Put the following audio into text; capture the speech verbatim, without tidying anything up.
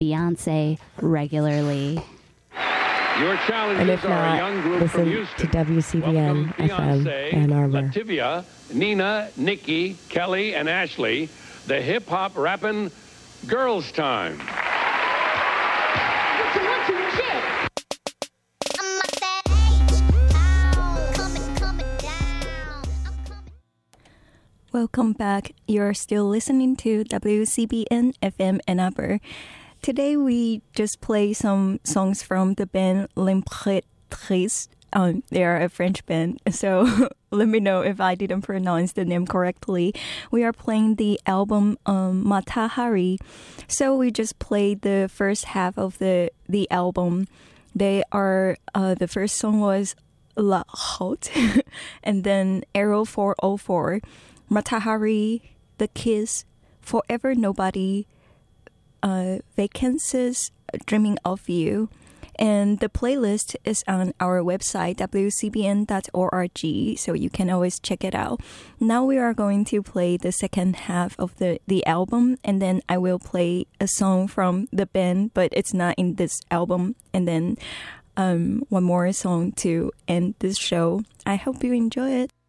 Beyonce regularly. Your And if challengers are a not, young group from listen to Houston. W C B N Welcome F M Beyonce, Ann Arbor. Lativia, Nina, Nikki, Kelly, and Ashley. The hip hop rapping girls' time. Welcome back. You're still listening to W C B N F M Ann Arbor. Today we just play some songs from the band L'Impératrice. Um, they are a French band, so let me know if I didn't pronounce the name correctly. We are playing the album um, Mata Hari. So we just played the first half of the, the album. They are, uh, the first song was La Haute, and then Arrow four oh four, Mata Hari, The Kiss, Forever Nobody, uh, Vacancies, Dreaming of You. And the playlist is on our website, w c b n dot org, so you can always check it out. Now we are going to play the second half of the, the album, and then I will play a song from the band, but it's not in this album, and then um, one more song to end this show. I hope you enjoy it.